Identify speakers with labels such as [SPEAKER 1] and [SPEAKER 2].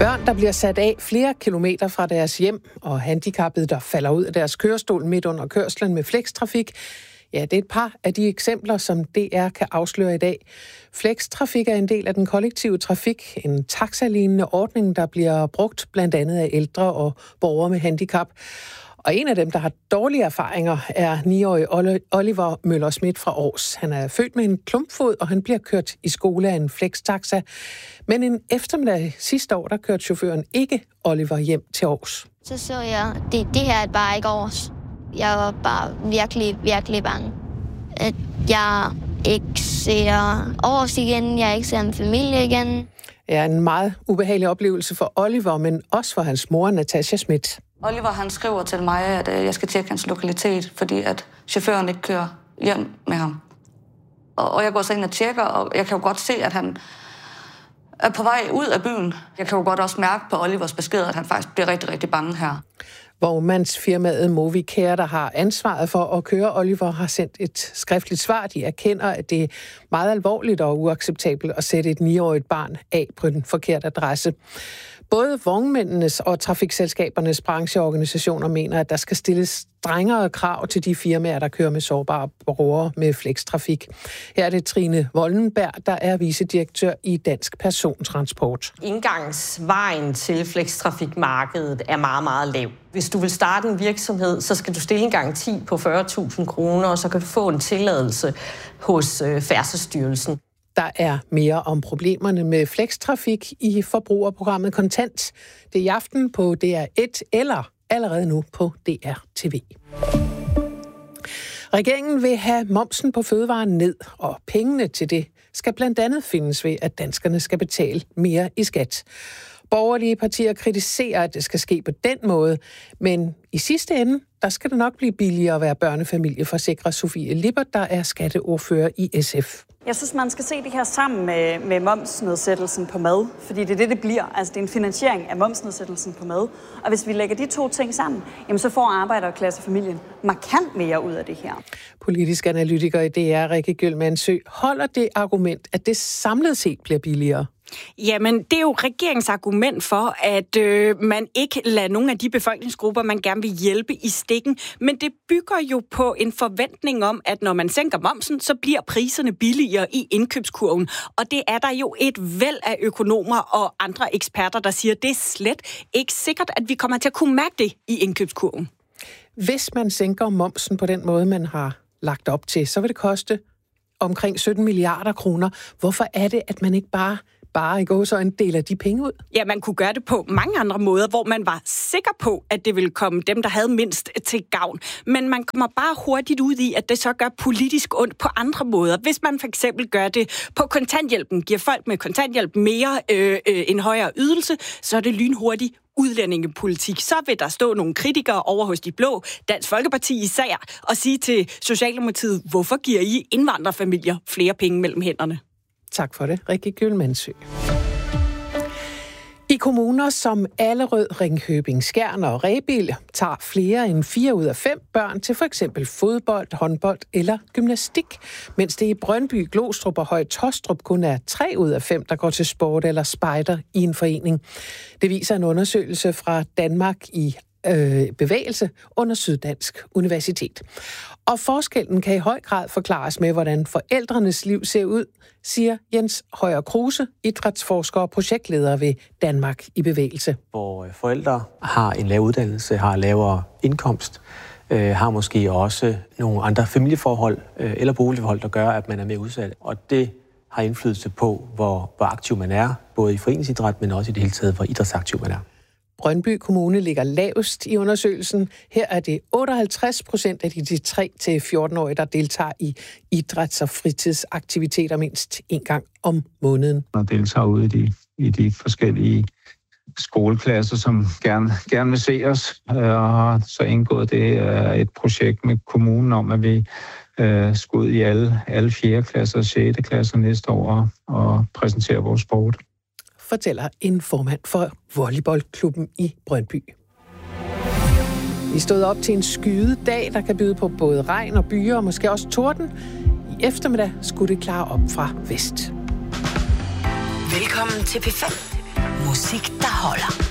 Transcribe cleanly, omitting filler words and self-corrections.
[SPEAKER 1] Børn, der bliver sat af flere kilometer fra deres hjem, og handicappede, der falder ud af deres kørestol midt under kørslen med flextrafik. Ja, det er et par af de eksempler, som DR kan afsløre i dag. Flextrafik er en del af den kollektive trafik, en taxalignende ordning, der bliver brugt blandt andet af ældre og borgere med handicap. Og en af dem, der har dårlige erfaringer, er 9-årige Oliver Møller-Schmidt fra Aars. Han er født med en klumpfod, og han bliver kørt i skole af en flextaxa. Men en eftermiddag sidste år, der kørte chaufføren ikke Oliver hjem til Aars.
[SPEAKER 2] Så jeg, det her er bare ikke Aars. Jeg var bare virkelig bange. At jeg ikke ser Aars igen, jeg ikke ser en familie igen.
[SPEAKER 1] Det er en meget ubehagelig oplevelse for Oliver, men også for hans mor, Natasha Schmidt.
[SPEAKER 3] Oliver han skriver til mig, at jeg skal tjekke hans lokalitet, fordi at chaufføren ikke kører hjem med ham. Og jeg går så ind og tjekker, og jeg kan jo godt se, at han er på vej ud af byen. Jeg kan jo godt også mærke på Olivers besked, at han faktisk bliver rigtig, rigtig bange her.
[SPEAKER 1] Vognmandsfirmaet Movicare, der har ansvaret for at køre Oliver, har sendt et skriftligt svar. De erkender, at det er meget alvorligt og uacceptabelt at sætte et 9-årigt barn af på den forkerte adresse. Både vognmændenes og trafikselskabernes brancheorganisationer mener, at der skal stilles strengere krav til de firmaer, der kører med sårbare borgere med flextrafik. Her er det Trine Vollenberg, der er vicedirektør i Dansk Persontransport.
[SPEAKER 4] Indgangsvejen til flextrafikmarkedet er meget, meget lav. Hvis du vil starte en virksomhed, så skal du stille en garanti på 40.000 kroner, og så kan du få en tilladelse hos Færdselsstyrelsen.
[SPEAKER 1] Der er mere om problemerne med flextrafik i forbrugerprogrammet Kontant. Det er i aften på DR1 eller allerede nu på DR TV. Regeringen vil have momsen på fødevarer ned, og pengene til det skal blandt andet findes ved, at danskerne skal betale mere i skat. Borgerlige partier kritiserer, at det skal ske på den måde, men i sidste ende, der skal det nok blive billigere at være børnefamilie, forsikrer Sofie Lippert, der er skatteordfører i SF.
[SPEAKER 5] Jeg synes, man skal se det her sammen med momsnedsættelsen på mad, fordi det er det bliver. Altså, det er en finansiering af momsnedsættelsen på mad. Og hvis vi lægger de to ting sammen, jamen, så får arbejderklassefamilien markant mere ud af det her. Politisk analytiker i DR, Rikke Gyldmannsø, holder det argument, at det samlet set bliver billigere?
[SPEAKER 6] Jamen, det er jo regeringens argument for, at man ikke lader nogle af de befolkningsgrupper, man gerne vil hjælpe, i stikken. Men det bygger jo på en forventning om, at når man sænker momsen, så bliver priserne billigere i indkøbskurven. Og det er der jo et væld af økonomer og andre eksperter, der siger, at det er slet ikke sikkert, at vi kommer til at kunne mærke det i indkøbskurven.
[SPEAKER 1] Hvis man sænker momsen på den måde, man har lagt op til, så vil det koste omkring 17 milliarder kroner. Hvorfor er det, at man ikke bare i går så en del af de penge ud?
[SPEAKER 6] Ja, man kunne gøre det på mange andre måder, hvor man var sikker på, at det ville komme dem, der havde mindst, til gavn. Men man kommer bare hurtigt ud i, at det så gør politisk ondt på andre måder. Hvis man for eksempel gør det på kontanthjælpen, giver folk med kontanthjælp mere en højere ydelse, så er det lynhurtigt udlændingepolitik. Så vil der stå nogle kritikere over hos de blå, Dansk Folkeparti især, og sige til Socialdemokratiet, hvorfor giver I indvandrerfamilier flere penge mellem hænderne?
[SPEAKER 1] Tak for det, Rikke Gyldmannsø. I kommuner som Allerød, Ringkøbing, Skjern og Rebild tager flere end 4 ud af 5 børn til for eksempel fodbold, håndbold eller gymnastik, mens det i Brøndby, Glostrup og Høje-Taastrup kun er 3 ud af 5, der går til sport eller spejder i en forening. Det viser en undersøgelse fra Danmark i bevægelse under Syddansk Universitet. Og forskellen kan i høj grad forklares med, hvordan forældrenes liv ser ud, siger Jens Højer Kruse, idrætsforsker og projektleder ved Danmark i bevægelse.
[SPEAKER 7] Hvor forældre har en lav uddannelse, har lavere indkomst, har måske også nogle andre familieforhold eller boligforhold, der gør, at man er mere udsat. Og det har indflydelse på, hvor aktiv man er, både i foreningsidræt, men også i det hele taget, hvor idrætsaktiv man er.
[SPEAKER 1] Brøndby Kommune ligger lavest i undersøgelsen. Her er det 58% af de 3-14-årige, der deltager i idræts- og fritidsaktiviteter mindst en gang om måneden.
[SPEAKER 8] Og deltager ude i de forskellige skoleklasser, som gerne vil se os. Og så indgået det et projekt med kommunen om, at vi skal ud i alle 4. klasser og 6. klasser næste år og præsentere vores sport,
[SPEAKER 1] fortæller en formand for volleyballklubben i Brøndby. Vi stod op til en skydedag, der kan byde på både regn og byer og måske også torden. I eftermiddag skulle det klare op fra vest.
[SPEAKER 9] Velkommen til P5. Musik, der holder.